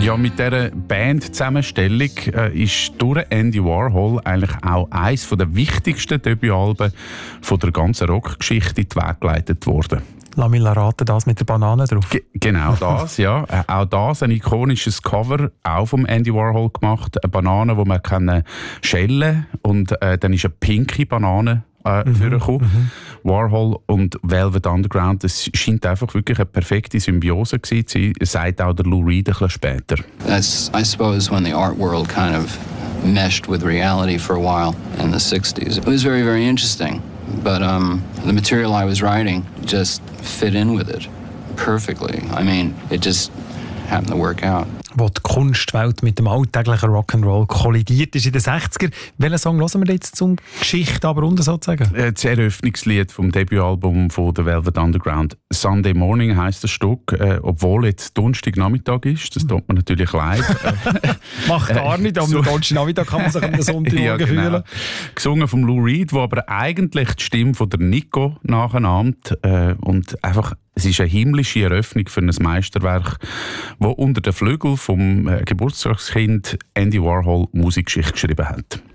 Ja, mit dieser Band-Zusammenstellung ist durch Andy Warhol eigentlich auch eines der wichtigsten Debütalben von der ganzen Rockgeschichte in die Wege geleitet worden. Lass mich raten, das mit der Banane drauf. Genau das, ja. Auch das ein ikonisches Cover, auch vom Andy Warhol gemacht. Eine Banane, die man schälen kann. Und dann ist eine pinke Banane vorgekommen. Warhol und Velvet Underground, das scheint einfach wirklich eine perfekte Symbiose gewesen zu sein, sagt auch der Lou Reed ein bisschen später. That's, I suppose, when the art world kind of meshed with reality for a while in the 60s. It was very, very interesting. But the material I was writing just fit in with it perfectly. I mean, it just happened to work out. Wo die Kunstwelt mit dem alltäglichen Rock'n'Roll kollidiert ist in den 60er. Welchen Song hören wir jetzt zum Geschichte aber sozusagen? Das Eröffnungslied vom Debütalbum von der Velvet Underground. Sunday Morning heisst das Stück, obwohl jetzt Donnerstagnachmittag ist. Das tut mir natürlich leid. Macht gar nicht, am Donnerstagnachmittag kann man sich am Sonntagmorgen ja, genau. fühlen. Gesungen von Lou Reed, wo aber eigentlich die Stimme von der Nico nachahmt. Und einfach, es ist eine himmlische Eröffnung für ein Meisterwerk, das unter den Flügeln vom Geburtstagskind Andy Warhol Musikgeschichte geschrieben hat.